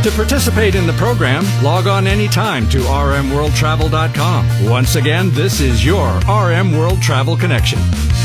To participate in the program, log on anytime to rmworldtravel.com. Once again, this is your RM World Travel Connection.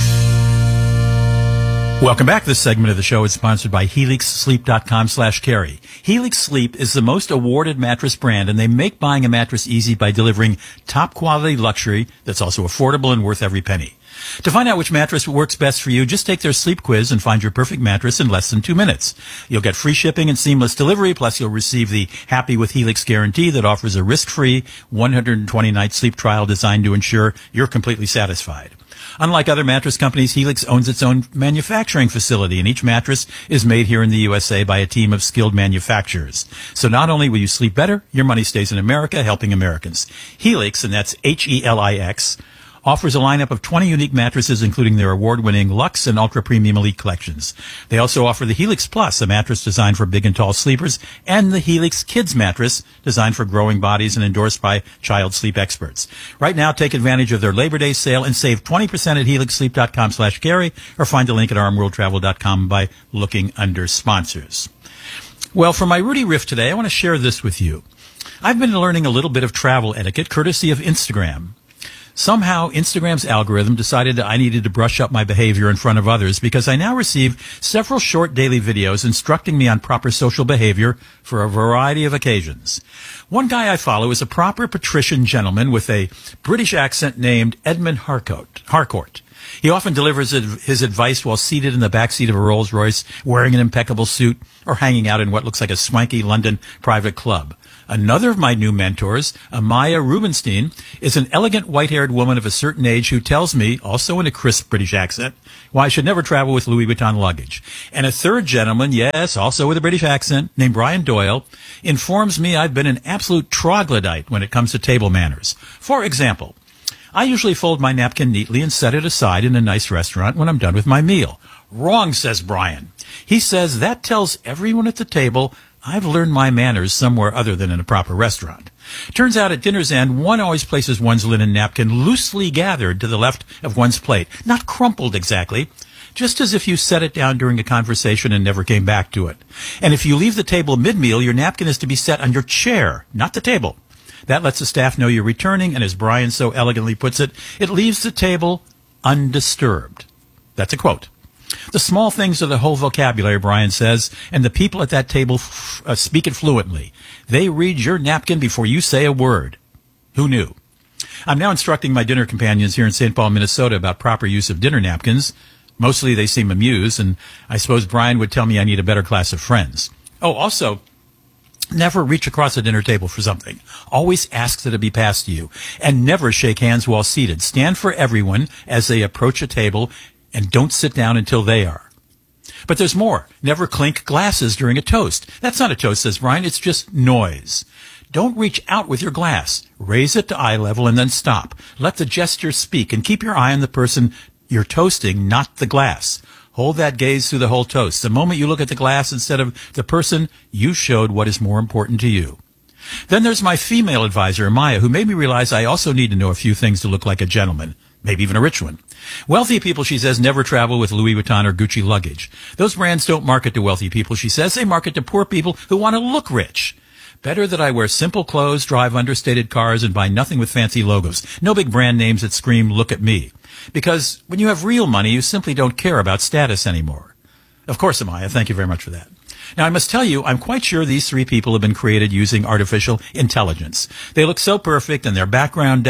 Welcome back. This segment of the show is sponsored by HelixSleep.com/Carey. Helix Sleep is the most awarded mattress brand, and they make buying a mattress easy by delivering top quality luxury that's also affordable and worth every penny. To find out which mattress works best for you, just take their sleep quiz and find your perfect mattress in less than 2 minutes. You'll get free shipping and seamless delivery, plus you'll receive the Happy with Helix guarantee that offers a risk-free 120-night sleep trial designed to ensure you're completely satisfied. Unlike other mattress companies, Helix owns its own manufacturing facility, and each mattress is made here in the USA by a team of skilled manufacturers. So not only will you sleep better, your money stays in America, helping Americans. Helix, and that's Helix, offers a lineup of 20 unique mattresses, including their award-winning Luxe and Ultra Premium Elite collections. They also offer the Helix Plus, a mattress designed for big and tall sleepers, and the Helix Kids mattress, designed for growing bodies and endorsed by child sleep experts. Right now, take advantage of their Labor Day sale and save 20% at HelixSleep.com/Carey, or find a link at rmworldtravel.com by looking under sponsors. Well, for my Rudy Riff today, I want to share this with you. I've been learning a little bit of travel etiquette courtesy of Instagram. Somehow, Instagram's algorithm decided that I needed to brush up my behavior in front of others because I now receive several short daily videos instructing me on proper social behavior for a variety of occasions. One guy I follow is a proper patrician gentleman with a British accent named Edmund Harcourt. He often delivers his advice while seated in the backseat of a Rolls-Royce, wearing an impeccable suit, or hanging out in what looks like a swanky London private club. Another of my new mentors, Amaya Rubenstein, is an elegant white-haired woman of a certain age who tells me, also in a crisp British accent, why I should never travel with Louis Vuitton luggage. And a third gentleman, yes, also with a British accent, named Brian Doyle, informs me I've been an absolute troglodyte when it comes to table manners. For example, I usually fold my napkin neatly and set it aside in a nice restaurant when I'm done with my meal. Wrong, says Brian. He says that tells everyone at the table I've learned my manners somewhere other than in a proper restaurant. Turns out at dinner's end, one always places one's linen napkin loosely gathered to the left of one's plate, not crumpled exactly, just as if you set it down during a conversation and never came back to it. And if you leave the table mid-meal, your napkin is to be set on your chair, not the table. That lets the staff know you're returning, and as Brian so elegantly puts it, it leaves the table undisturbed. That's a quote. The small things are the whole vocabulary, Brian says, and the people at that table speak it fluently. They read your napkin before you say a word. Who knew? I'm now instructing my dinner companions here in St. Paul, Minnesota about proper use of dinner napkins. Mostly they seem amused, and I suppose Brian would tell me I need a better class of friends. Oh, also, never reach across a dinner table for something. Always ask that it be passed to you. And never shake hands while seated. Stand for everyone as they approach a table, and don't sit down until they are. But there's more. Never clink glasses during a toast. That's not a toast, says Brian. It's just noise. Don't reach out with your glass. Raise it to eye level and then stop. Let the gesture speak, and keep your eye on the person you're toasting, not the glass. Hold that gaze through the whole toast. The moment you look at the glass instead of the person, you showed what is more important to you. Then there's my female advisor, Maya, who made me realize I also need to know a few things to look like a gentleman. Maybe even a rich one. Wealthy people, she says, never travel with Louis Vuitton or Gucci luggage. Those brands don't market to wealthy people, she says. They market to poor people who want to look rich. Better that I wear simple clothes, drive understated cars, and buy nothing with fancy logos. No big brand names that scream, look at me. Because when you have real money, you simply don't care about status anymore. Of course, Amaya, thank you very much for that. Now, I must tell you, I'm quite sure these three people have been created using artificial intelligence. They look so perfect, and their backgrounds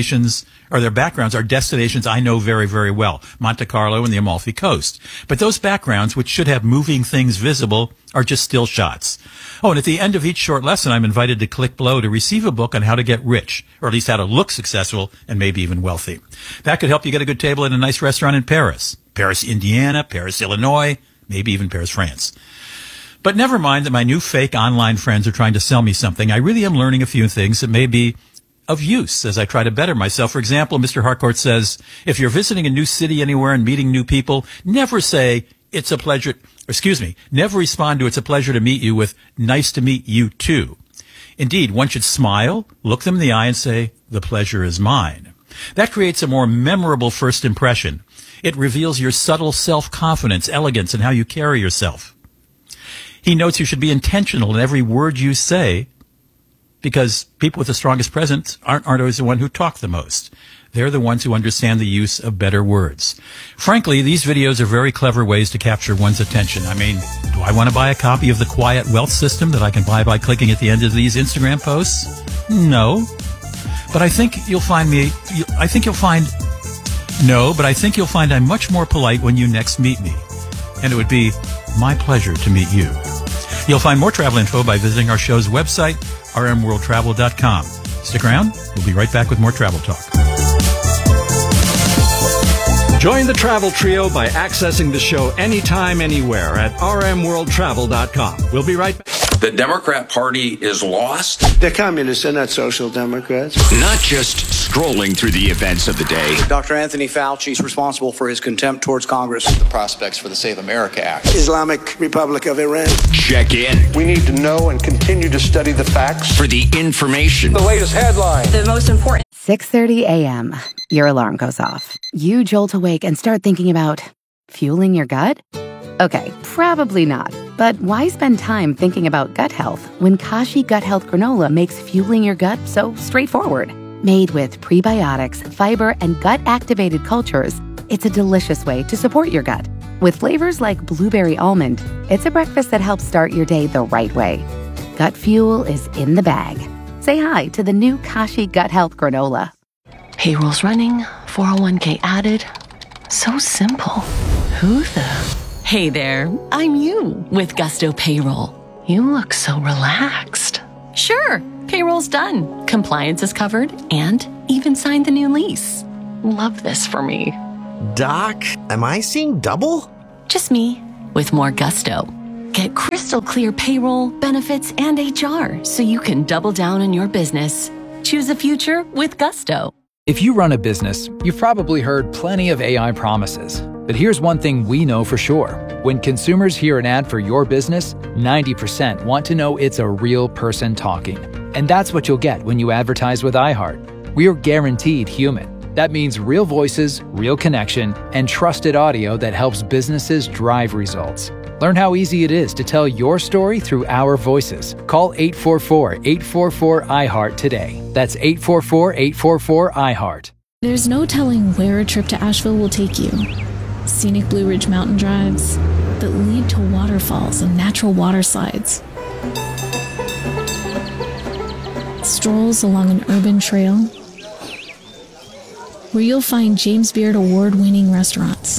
are destinations I know very, very well, Monte Carlo and the Amalfi Coast. But those backgrounds, which should have moving things visible, are just still shots. Oh, and at the end of each short lesson, I'm invited to click below to receive a book on how to get rich, or at least how to look successful and maybe even wealthy. That could help you get a good table at a nice restaurant in Paris, Indiana, Paris, Illinois, maybe even Paris, France. But never mind that my new fake online friends are trying to sell me something. I really am learning a few things that may be of use as I try to better myself. For example, Mr. Harcourt says, if you're visiting a new city anywhere and meeting new people, never say, it's a pleasure, never respond to it's a pleasure to meet you with nice to meet you too. Indeed, one should smile, look them in the eye and say, the pleasure is mine. That creates a more memorable first impression. It reveals your subtle self-confidence, elegance, and how you carry yourself. He notes you should be intentional in every word you say, because people with the strongest presence aren't always the one who talk the most. They're the ones who understand the use of better words. Frankly, these videos are very clever ways to capture one's attention. I mean, do I want to buy a copy of the Quiet Wealth System that I can buy by clicking at the end of these Instagram posts? No. But I think you'll find I'm much more polite when you next meet me. And it would be my pleasure to meet you. You'll find more travel info by visiting our show's website, rmworldtravel.com. Stick around. We'll be right back with more travel talk. Join the Travel Trio by accessing the show anytime, anywhere at rmworldtravel.com. We'll be right back. The Democrat Party is lost. They're communists, they're not social democrats. Not just scrolling through the events of the day. Dr. Anthony Fauci is responsible for his contempt towards Congress. The prospects for the Save America Act. Islamic Republic of Iran. Check in. We need to know and continue to study the facts. For the information. The latest headline. The most important. 6:30 a.m. Your alarm goes off. You jolt awake and start thinking about fueling your gut? Okay, probably not. But why spend time thinking about gut health when Kashi Gut Health Granola makes fueling your gut so straightforward? Made with prebiotics, fiber, and gut-activated cultures, it's a delicious way to support your gut. With flavors like blueberry almond, it's a breakfast that helps start your day the right way. Gut fuel is in the bag. Say hi to the new Kashi Gut Health Granola. Payroll's running, 401k added. So simple. Who the... Hey there, I'm you with Gusto Payroll. You look so relaxed. Sure, payroll's done. Compliance is covered and even signed the new lease. Love this for me. Doc, am I seeing double? Just me with more Gusto. Get crystal clear payroll, benefits, and HR so you can double down on your business. Choose a future with Gusto. If you run a business, you've probably heard plenty of AI promises. But here's one thing we know for sure. When consumers hear an ad for your business, 90% want to know it's a real person talking. And that's what you'll get when you advertise with iHeart. We are guaranteed human. That means real voices, real connection, and trusted audio that helps businesses drive results. Learn how easy it is to tell your story through our voices. Call 844-844-iHeart today. That's 844-844-iHeart. There's no telling where a trip to Asheville will take you. Scenic Blue Ridge mountain drives that lead to waterfalls and natural water slides. Strolls along an urban trail where you'll find James Beard award-winning restaurants.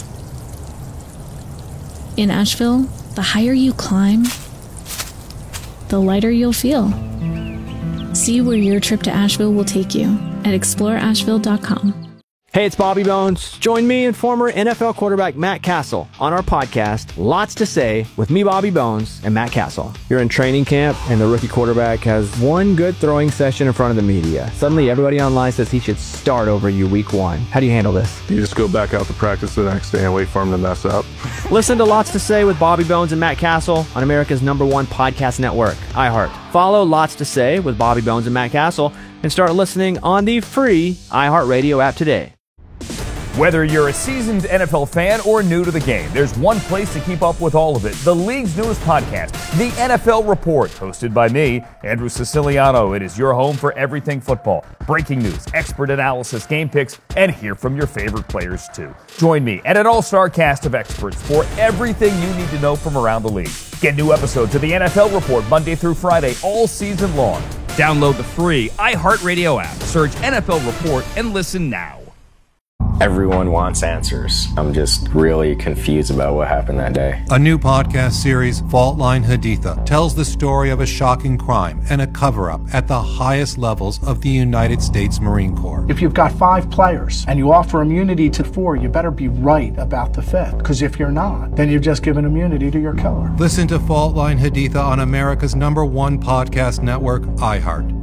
In Asheville, the higher you climb, the lighter you'll feel. See where your trip to Asheville will take you at exploreasheville.com. Hey, it's Bobby Bones. Join me and former NFL quarterback Matt Castle on our podcast, Lots to Say, with me, Bobby Bones, and Matt Castle. You're in training camp, and the rookie quarterback has one good throwing session in front of the media. Suddenly, everybody online says he should start over you week one. How do you handle this? You just go back out to practice the next day and wait for him to mess up. Listen to Lots to Say with Bobby Bones and Matt Castle on America's #1 podcast network, iHeart. Follow Lots to Say with Bobby Bones and Matt Castle and start listening on the free iHeartRadio app today. Whether you're a seasoned NFL fan or new to the game, there's one place to keep up with all of it. The league's newest podcast, The NFL Report, hosted by me, Andrew Siciliano. It is your home for everything football. Breaking news, expert analysis, game picks, and hear from your favorite players too. Join me and an all-star cast of experts for everything you need to know from around the league. Get new episodes of The NFL Report Monday through Friday all season long. Download the free iHeartRadio app. Search NFL Report and listen now. Everyone wants answers. I'm just really confused about what happened that day. A new podcast series, Fault Line Haditha, tells the story of a shocking crime and a cover-up at the highest levels of the United States Marine Corps. If you've got 5 players and you offer immunity to 4, you better be right about the 5th. Because if you're not, then you've just given immunity to your killer. Listen to Fault Line Haditha on America's #1 podcast network, iHeart.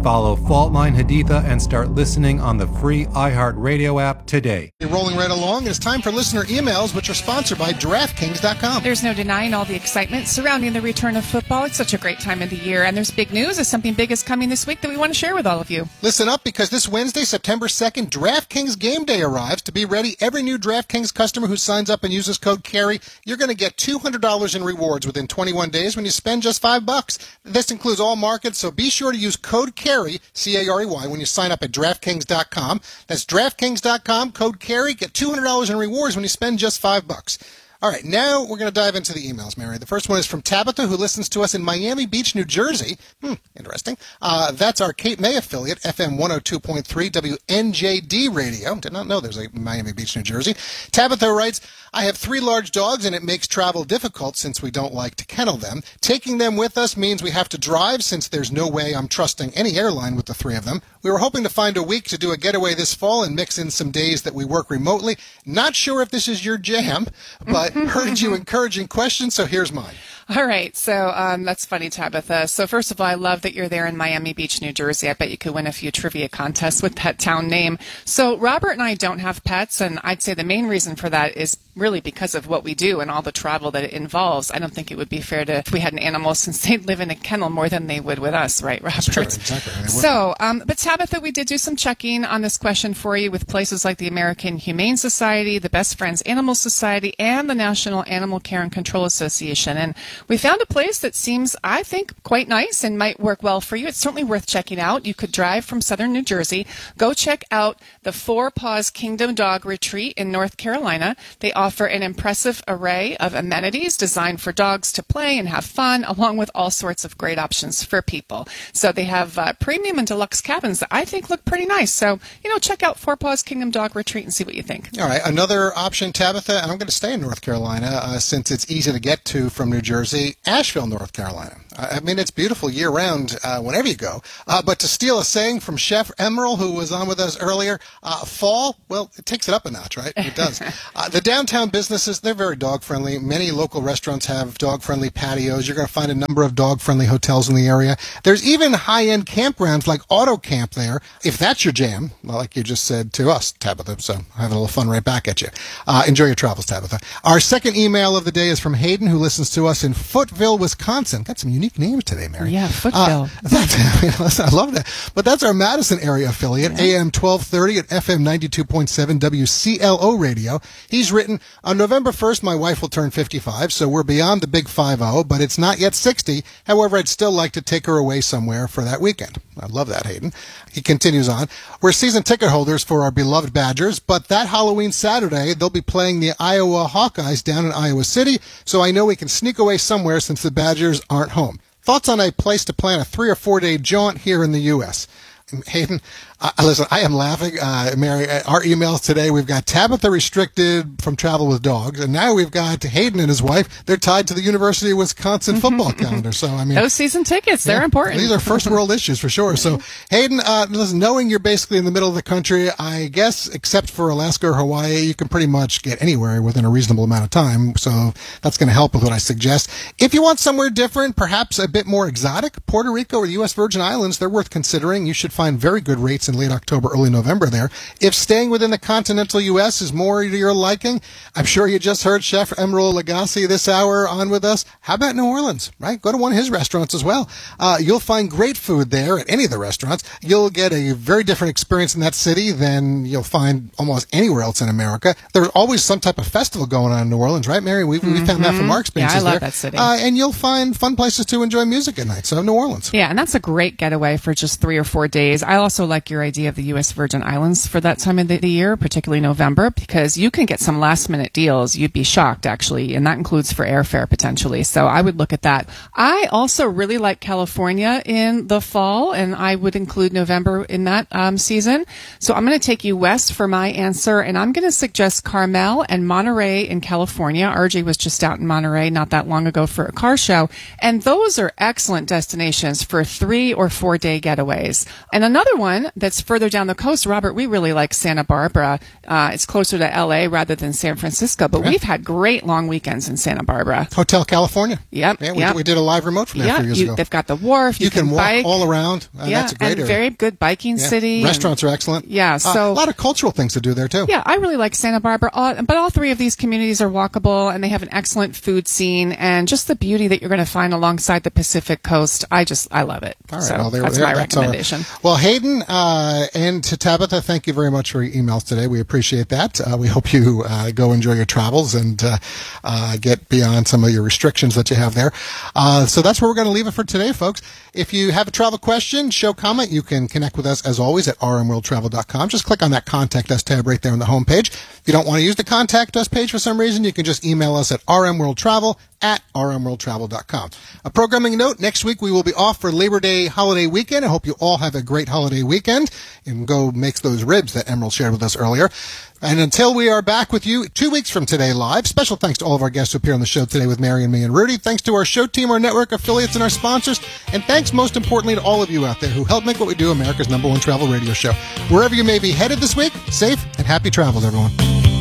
Follow Fault Line Haditha and start listening on the free iHeartRadio app today. Rolling right along, it's time for listener emails, which are sponsored by DraftKings.com. There's no denying all the excitement surrounding the return of football. It's such a great time of the year, and there's big news as something big is coming this week that we want to share with all of you. Listen up, because this Wednesday, September 2nd, DraftKings Game Day arrives. To be ready, every new DraftKings customer who signs up and uses code CARRY, you're going to get $200 in rewards within 21 days when you spend just $5. This includes all markets, so be sure to use code CARRY, C-A-R-E-Y, when you sign up at DraftKings.com. That's DraftKings.com, code CARRY. Get $200 in rewards when you spend just $5. All right, now we're going to dive into the emails, Mary. The first one is from Tabitha, who listens to us in Miami Beach, New Jersey. Interesting. That's our Cape May affiliate, FM 102.3 WNJD Radio. Did not know there's a Miami Beach, New Jersey. Tabitha writes, I have 3 large dogs, and it makes travel difficult since we don't like to kennel them. Taking them with us means we have to drive, since there's no way I'm trusting any airline with the 3 of them. We were hoping to find a week to do a getaway this fall and mix in some days that we work remotely. Not sure if this is your jam, but heard you encouraging questions, so here's mine. All right, so that's funny, Tabitha. So first of all, I love that you're there in Miami Beach, New Jersey. I bet you could win a few trivia contests with that town name. So Robert and I don't have pets, and I'd say the main reason for that is really because of what we do and all the travel that it involves. I don't think it would be fair to if we had an animal, since they live in a kennel more than they would with us, right, Robert? Sure, exactly. So, but Tabitha, we did do some checking on this question for you with places like the American Humane Society, the Best Friends Animal Society, and the National Animal Care and Control Association. And we found a place that seems, I think, quite nice and might work well for you. It's certainly worth checking out. You could drive from southern New Jersey. Go check out the Four Paws Kingdom Dog Retreat in North Carolina. They offer an impressive array of amenities designed for dogs to play and have fun, along with all sorts of great options for people. So they have premium and deluxe cabins that I think look pretty nice. So, check out Four Paws Kingdom Dog Retreat and see what you think. All right, another option, Tabitha, and I'm going to stay in North Carolina since it's easy to get to from New Jersey, Asheville, North Carolina. I mean, it's beautiful year-round whenever you go. But to steal a saying from Chef Emerald, who was on with us earlier, fall, well, it takes it up a notch, right? It does. The downtown businesses, they're very dog-friendly. Many local restaurants have dog-friendly patios. You're going to find a number of dog-friendly hotels in the area. There's even high-end campgrounds like Auto Camp there, if that's your jam, like you just said to us, Tabitha. So having a little fun right back at you. Enjoy your travels, Tabitha. Our second email of the day is from Hayden, who listens to us in Footville, Wisconsin. Got some unique names today, Mary. Yeah, Footville. I love that. But that's our Madison area affiliate, AM 1230 at FM 92.7 WCLO radio. He's written, on November 1st, my wife will turn 55, so we're beyond the big 50, but it's not yet 60. However, I'd still like to take her away somewhere for that weekend. I love that, Hayden. He continues on. We're season ticket holders for our beloved Badgers, but that Halloween Saturday, they'll be playing the Iowa Hawkeyes down in Iowa City, so I know we can sneak away somewhere since the Badgers aren't home. Thoughts on a place to plan a 3 or 4 day jaunt here in the U.S.? Hayden, listen, I am laughing. Mary, our emails today, we've got Tabitha restricted from travel with dogs, and now we've got Hayden and his wife. They're tied to the University of Wisconsin football calendar. So, I mean, those season tickets, they're important. These are first world issues for sure. So, Hayden, listen, knowing you're basically in the middle of the country, I guess, except for Alaska or Hawaii, you can pretty much get anywhere within a reasonable amount of time. So that's going to help with what I suggest. If you want somewhere different, perhaps a bit more exotic, Puerto Rico or the U.S. Virgin Islands, they're worth considering. You should find very good rates in late October, early November there. If staying within the continental U.S. is more to your liking, I'm sure you just heard Chef Emerald Lagasse this hour on with us. How about New Orleans, right? Go to one of his restaurants as well. You'll find great food there at any of the restaurants. You'll get a very different experience in that city than you'll find almost anywhere else in America. There's always some type of festival going on in New Orleans, right, Mary? We found that from our experiences there. Yeah, I love there. that city. And you'll find fun places to enjoy music at night. So New Orleans. Yeah, and that's a great getaway for just 3 or 4 days. I also like your idea of the U.S. Virgin Islands for that time of the year, particularly November, because you can get some last-minute deals. You'd be shocked, actually, and that includes for airfare potentially. So I would look at that. I also really like California in the fall, and I would include November in that season. So I'm going to take you west for my answer, and I'm going to suggest Carmel and Monterey in California. RJ was just out in Monterey not that long ago for a car show, and those are excellent destinations for 3 or 4 day getaways. And another one that's further down the coast, Robert, we really like Santa Barbara. It's closer to L.A. rather than San Francisco, but we've had great long weekends in Santa Barbara. Hotel California. Yep. Yeah, we did a live remote from there a few years ago. They've got the wharf. You can walk bike all around. That's a great area. Very good biking city. Restaurants are excellent. Yeah, so a lot of cultural things to do there too. Yeah, I really like Santa Barbara. But all three of these communities are walkable, and they have an excellent food scene, and just the beauty that you're going to find alongside the Pacific Coast. I love it. All right, so that's my recommendation. Well, Hayden and to Tabitha, thank you very much for your emails today. We appreciate that. We hope you go enjoy your travels and get beyond some of your restrictions that you have there. So that's where we're going to leave it for today, folks. If you have a travel question, show comment, you can connect with us as always at rmworldtravel.com. Just click on that Contact Us tab right there on the homepage. If you don't want to use the Contact Us page for some reason, you can just email us at rmworldtravel@rmworldtravel.com. A programming note, next week we will be off for Labor Day holiday weekend. I hope you all have a great holiday weekend and go make those ribs that Emerald shared with us earlier. And until we are back with you 2 weeks from today live, special thanks to all of our guests who appear on the show today with Mary and me and Rudy. Thanks to our show team, our network affiliates, and our sponsors. And thanks most importantly to all of you out there who help make what we do America's #1 travel radio show. Wherever you may be headed this week, safe and happy travels, everyone.